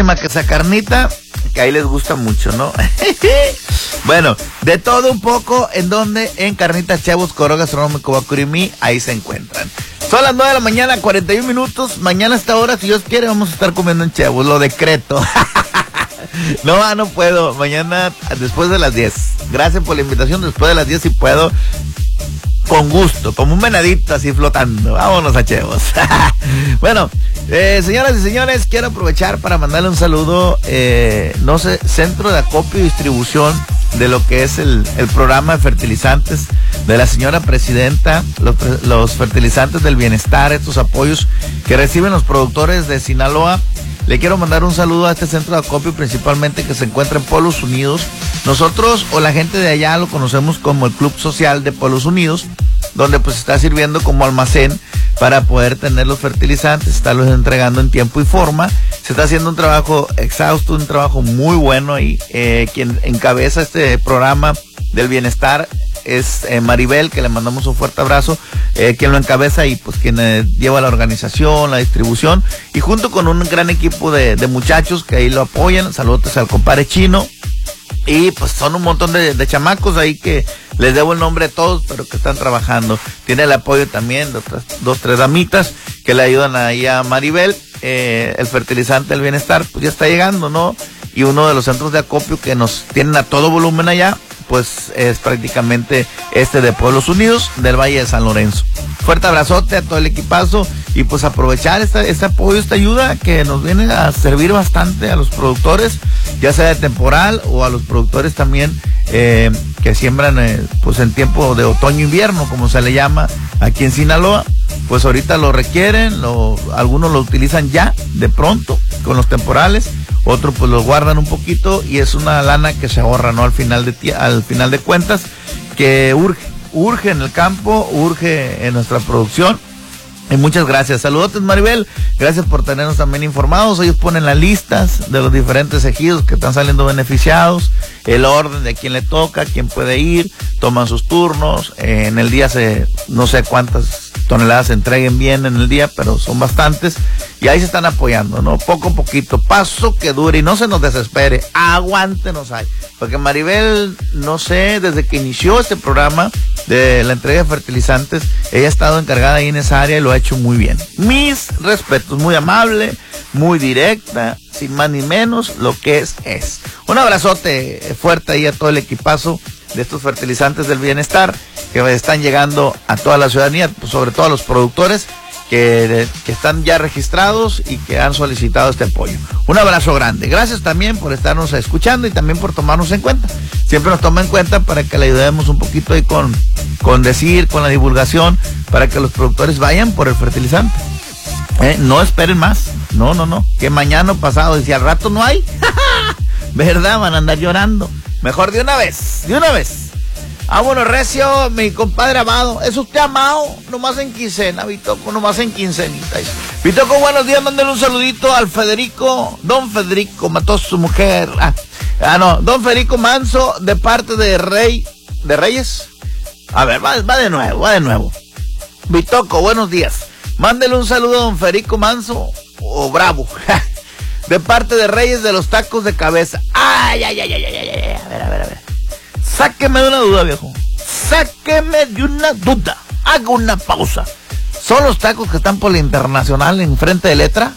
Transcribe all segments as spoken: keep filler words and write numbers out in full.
lástima que esa carnita, que ahí les gusta mucho, ¿no? Bueno, de todo un poco, ¿en donde? En Carnitas Chavos, Coro Gastronómico Bacurimí, ahí se encuentran. Son las nueve de la mañana, cuarenta y un minutos. Mañana a esta hora, si Dios quiere, vamos a estar comiendo en Chavos, lo decreto. No, no puedo. Mañana después de las diez. Gracias por la invitación. Después de las diez si puedo. Con gusto, como un venadito así flotando. Vámonos a Chevos. Bueno, eh, señoras y señores, quiero aprovechar para mandarle un saludo, eh, no sé, Centro de Acopio y Distribución de lo que es el, el programa de fertilizantes de la señora presidenta, los, los fertilizantes del bienestar, estos apoyos que reciben los productores de Sinaloa. Le quiero mandar un saludo a este centro de acopio, principalmente que se encuentra en Pueblos Unidos. Nosotros o la gente de allá lo conocemos como el Club Social de Pueblos Unidos, donde pues está sirviendo como almacén para poder tener los fertilizantes, estarlos entregando en tiempo y forma. Se está haciendo un trabajo exhausto, un trabajo muy bueno ahí. Eh, quien encabeza este programa del bienestar es eh, Maribel, que le mandamos un fuerte abrazo, eh, quien lo encabeza y pues quien eh, lleva la organización, la distribución, y junto con un gran equipo de, de muchachos que ahí lo apoyan. Saludos al compadre Chino, y pues son un montón de, de chamacos ahí que les debo el nombre a todos, pero que están trabajando. Tiene el apoyo también de otras dos, tres damitas que le ayudan ahí a Maribel. Eh, el fertilizante del bienestar pues ya está llegando, ¿no? Y uno de los centros de acopio que nos tienen a todo volumen allá, pues es prácticamente este de Pueblos Unidos, del Valle de San Lorenzo. Fuerte abrazote a todo el equipazo, y pues aprovechar esta, este apoyo, esta ayuda que nos viene a servir bastante a los productores, ya sea de temporal o a los productores también eh, que siembran eh, pues en tiempo de otoño-invierno, como se le llama aquí en Sinaloa. Pues ahorita lo requieren, lo, algunos lo utilizan ya de pronto con los temporales, otros pues lo guardan un poquito, y es una lana que se ahorra, ¿no? Al final de al final de cuentas, que urge, urge en el campo, urge en nuestra producción. Y muchas gracias. Saludotes, Maribel. Gracias por tenernos también informados. Ellos ponen las listas de los diferentes ejidos que están saliendo beneficiados, el orden de quién le toca, quién puede ir, toman sus turnos. Eh, en el día se, no sé cuántas toneladas se entreguen bien en el día, pero son bastantes. Y ahí se están apoyando, ¿no? Poco a poquito, paso que dure, y no se nos desespere. Aguántenos ahí. Porque Maribel, no sé, desde que inició este programa de la entrega de fertilizantes, ella ha estado encargada ahí en esa área y lo ha hecho muy bien. Mis respetos, muy amable, muy directa, sin más ni menos, lo que es, es. Un abrazote fuerte ahí a todo el equipazo de estos fertilizantes del bienestar que están llegando a toda la ciudadanía, pues sobre todo a los productores que, que están ya registrados y que han solicitado este apoyo. Un abrazo grande. Gracias también por estarnos escuchando y también por tomarnos en cuenta. Siempre nos toma en cuenta para que le ayudemos un poquito ahí con, con decir, con la divulgación, para que los productores vayan por el fertilizante. Eh, no esperen más. No, no, no. Que mañana o pasado, y si al rato no hay, ¿verdad? Van a andar llorando. Mejor de una vez, de una vez. Ah, bueno, recio, mi compadre amado. ¿Es usted amado? Nomás en quincena, Vitoco, nomás en quincenita. Vitoco, buenos días, mándale un saludito al Federico. Don Federico mató a su mujer. Ah, ah no, don Federico Manso, de parte de Rey, ¿de Reyes? A ver, va, va de nuevo, va de nuevo. Vitoco, buenos días. Mándele un saludo a don Federico Manso, o Bravo, de parte de Reyes de los Tacos de Cabeza. Ay, ay, ay, ay, ay, ay, ay, a ver, a ver, a ver. Sáqueme de una duda, viejo. Sáqueme de una duda. Haga una pausa. ¿Son los tacos que están por la Internacional en frente de Letra?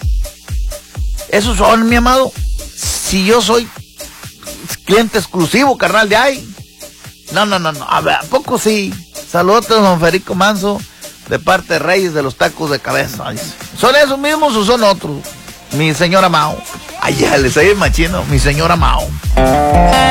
¿Esos son, mi amado? Si yo soy cliente exclusivo, carnal de ahí. No, no, no, no. A ver, ¿a poco sí? Saludos, don Federico Manso, de parte de Reyes de los Tacos de Cabeza. ¿Son esos mismos o son otros? Mi señora Mao. Ay, ya, les oye el machino. Mi señora Mao.